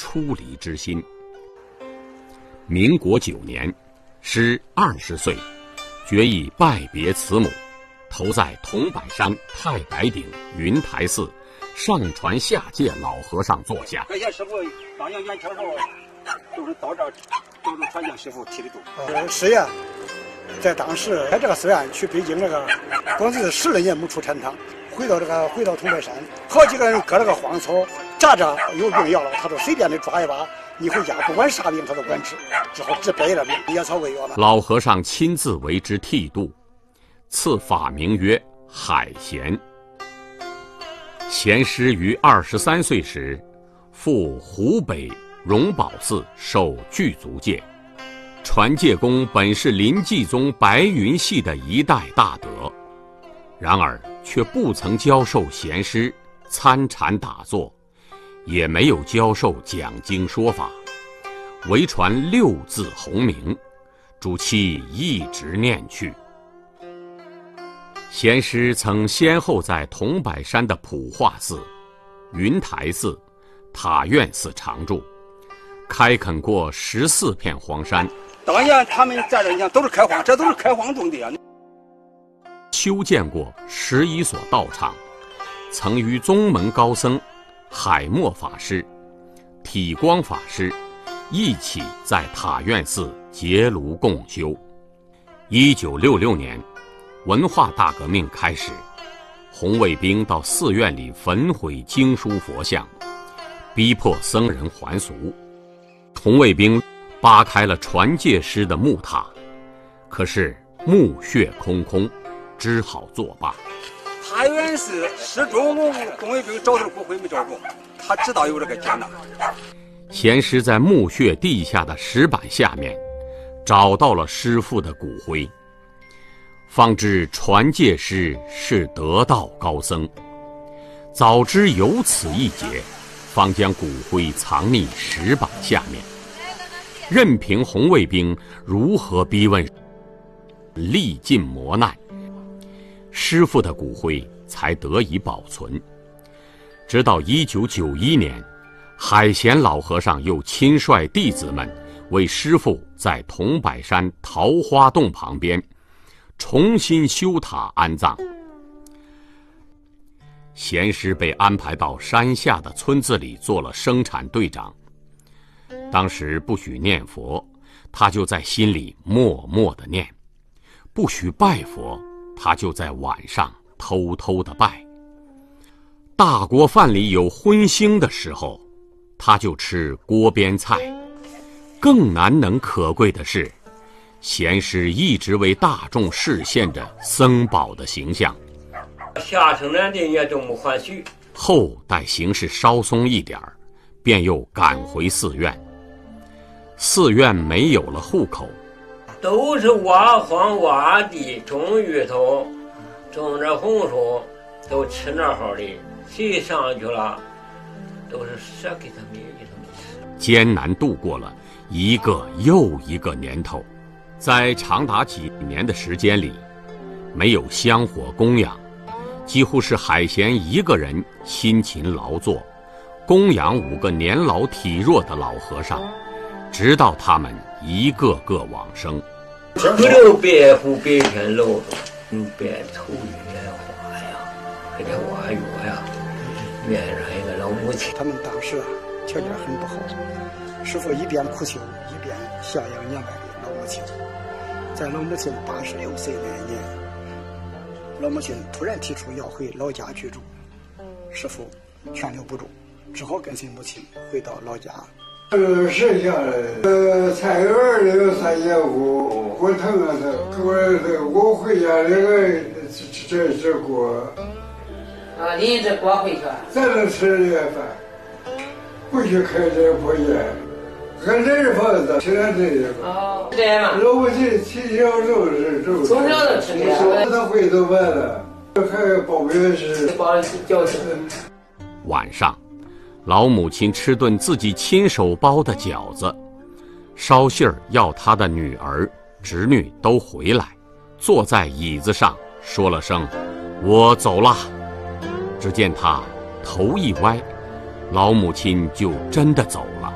出离之心。民国9年，师20岁，决意拜别慈母，投在桐柏山太白顶云台寺上传下界老和尚座下。 感谢师傅当年元朝时候，就是到这传教师傅提的度。 师爷在当时在这个寺院去北京光是10来年没出禅堂，回到桐柏山，好几个人割了个荒草，扎着有病要了，他都随便的抓一把，你回家不管啥病他都管治，之后治百了病，野草为药了。 老和尚亲自为之剃度，赐法名曰海贤。贤师于23岁时，赴湖北荣宝寺受具足戒。传戒功本是临济宗白云系的一代大德，然而却不曾教授贤师参禅打坐，也没有教授讲经说法，唯传6字洪名，主其一直念去。贤师曾先后在桐柏山的普化寺、云台寺、塔院寺常住，开垦过14片荒山。 当年他们在这，你看都是开荒，这都是开荒种地啊。 修建过11所道场，曾与宗门高僧海默法师、体光法师一起在塔院寺结庐共修。1966年，文化大革命开始，红卫兵到寺院里焚毁经书佛像，逼迫僧人还俗。红卫兵扒开了传戒师的木塔，可是墓穴空空，只好作罢。 塔院寺始终红卫兵找他的骨灰没找着，他知道有这个劫难。 贤师在墓穴地下的石板下面找到了师父的骨灰，方知传戒师是得道高僧。早知有此一劫，方将骨灰藏匿石板下面，任凭红卫兵如何逼问，历尽磨难，师父的骨灰才得以保存。直到1991年，海贤老和尚又亲率弟子们为师父在桐柏山桃花洞旁边重新修塔安葬。贤师被安排到山下的村子里做了生产队长。当时不许念佛，他就在心里默默地念；不许拜佛，他就在晚上偷偷地拜。大锅饭里有荤腥的时候，他就吃锅边菜。更难能可贵的是，贤师一直为大众示现着僧宝的形象。 下城南的也都没还许， 后待形势稍松一点儿，便又赶回寺院。寺院没有了户口， 都是挖荒挖地，种芋头，种着红薯，都吃那好的。谁上去了，都是舍给他们吃。 艰难度过了一个又一个年头，在长达几年的时间里，没有香火供养，几乎是海贤一个人辛勤劳作，供养5个年老体弱的老和尚，直到他们一个个往生。 不留白虎白天露着，白头月花呀，还得挖月呀，院上一个老母亲。 他们当时条件很不好，师父一边苦修，一边孝养年迈的老母亲。在老母亲86岁那年，老母亲突然提出要回老家居住，师父劝留不住，只好跟随母亲回到老家。 剩下的菜园里有3节骨，骨疼啊，我回家那个这锅啊，拎着锅回去， 咱能吃这个饭，不许开这破烟，俺这是房子，吃点这个。 哦，对嘛。 老母亲从小就是从小就吃这个， 他会都完了，还包饼是包饺子。 晚上，老母亲吃顿自己亲手包的饺子，捎信儿要她的女儿、侄女都回来，坐在椅子上说了声“我走了”。只见她头一歪，老母亲就真的走了。